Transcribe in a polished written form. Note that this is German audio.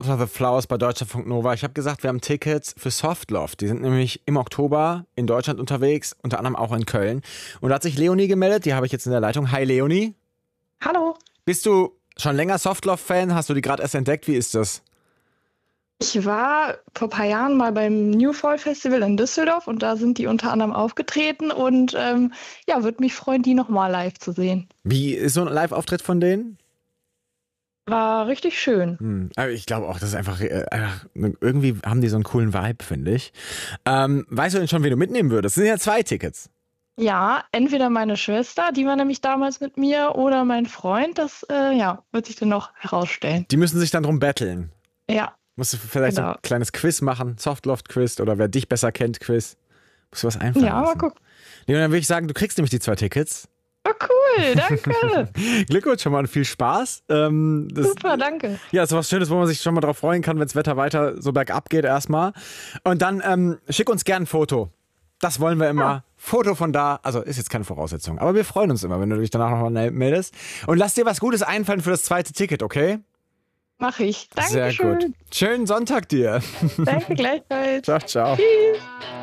for the Flowers bei Deutschlandfunk Nova. Ich habe gesagt, wir haben Tickets für Softloft. Die sind nämlich im Oktober in Deutschland unterwegs, unter anderem auch in Köln. Und da hat sich Leonie gemeldet, die habe ich jetzt in der Leitung. Hi Leonie. Hallo. Bist du schon länger Softloft-Fan? Hast du die gerade erst entdeckt? Wie ist das? Ich war vor ein paar Jahren mal beim New Fall Festival in Düsseldorf und da sind die unter anderem aufgetreten und ja, würde mich freuen, die nochmal live zu sehen. Wie ist so ein Live-Auftritt von denen? War richtig schön. Aber ich glaube auch, das ist einfach irgendwie haben die so einen coolen Vibe, finde ich. Weißt du denn schon, wen du mitnehmen würdest? Es sind ja 2 Tickets. Ja, entweder meine Schwester, die war nämlich damals mit mir, oder mein Freund, das ja, wird sich dann noch herausstellen. Die müssen sich dann drum betteln. Ja, Musst du vielleicht so genau. ein kleines Quiz machen, Softloft-Quiz oder wer dich besser kennt, Quiz. Musst du was einfallen Ja, mal lassen. gucken. Nee, und dann würde ich sagen, du kriegst nämlich die 2 Tickets. Oh, cool, danke. Glückwunsch schon mal und viel Spaß. Super, danke. Ja, ist was Schönes, wo man sich schon mal drauf freuen kann, wenn das Wetter weiter so bergab geht erstmal. Und dann schick uns gern ein Foto. Das wollen wir immer. Ja. Foto von da, also ist jetzt keine Voraussetzung, aber wir freuen uns immer, wenn du dich danach nochmal meldest. Und lass dir was Gutes einfallen für das 2. Ticket, okay? Mach ich. Sehr Dankeschön. gut. Schönen Sonntag dir. Danke gleichfalls. Ciao, ciao. Tschüss.